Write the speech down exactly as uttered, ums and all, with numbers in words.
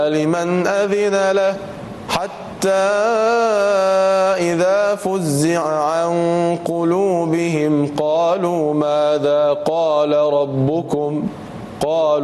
لمن أذن له حتى إذا فزع عن قلوبهم قالوا ماذا قال ربكم قالوا